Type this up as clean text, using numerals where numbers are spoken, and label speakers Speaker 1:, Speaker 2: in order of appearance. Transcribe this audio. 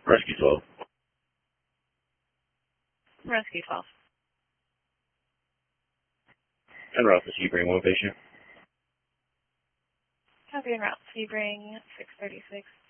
Speaker 1: Rescue 12.
Speaker 2: Rescue 12.
Speaker 1: En route for Sebring, one patient.
Speaker 2: Copy en route, Sebring 636.